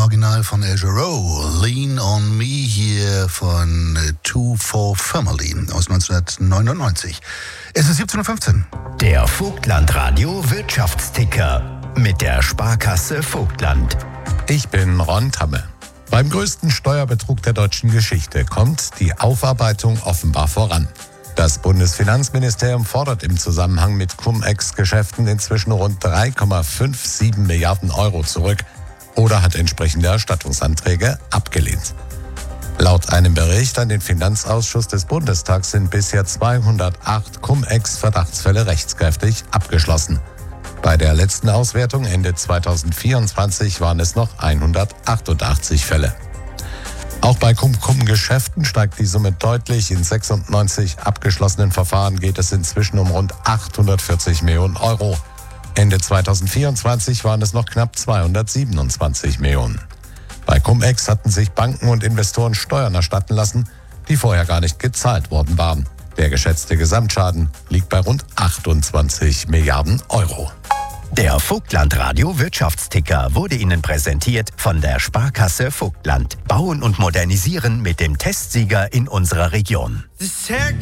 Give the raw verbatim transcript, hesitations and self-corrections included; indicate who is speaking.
Speaker 1: Original von El Jarreau, Lean on Me hier von Two for Family aus neunzehnhundertneunundneunzig. Es ist siebzehn Uhr fünfzehn.
Speaker 2: Der Vogtland-Radio Wirtschaftsticker mit der Sparkasse Vogtland.
Speaker 3: Ich bin Ron Tamme. Beim größten Steuerbetrug der deutschen Geschichte kommt die Aufarbeitung offenbar voran. Das Bundesfinanzministerium fordert im Zusammenhang mit Cum-Ex-Geschäften inzwischen rund drei Komma siebenundfünfzig Milliarden Euro zurück oder hat entsprechende Erstattungsanträge abgelehnt. Laut einem Bericht an den Finanzausschuss des Bundestags sind bisher zweihundertacht Cum-Ex-Verdachtsfälle rechtskräftig abgeschlossen. Bei der letzten Auswertung Ende zweitausendvierundzwanzig waren es noch hundertachtundachtzig Fälle. Auch bei Cum-Cum-Geschäften steigt die Summe deutlich. In sechsundneunzig abgeschlossenen Verfahren geht es inzwischen um rund achthundertvierzig Millionen Euro. Ende zweitausendvierundzwanzig waren es noch knapp zweihundertsiebenundzwanzig Millionen. Bei Cum-Ex hatten sich Banken und Investoren Steuern erstatten lassen, die vorher gar nicht gezahlt worden waren. Der geschätzte Gesamtschaden liegt bei rund achtundzwanzig Milliarden Euro.
Speaker 2: Der Vogtland-Radio Wirtschaftsticker wurde Ihnen präsentiert von der Sparkasse Vogtland. Bauen und modernisieren mit dem Testsieger in unserer Region.
Speaker 4: This haircut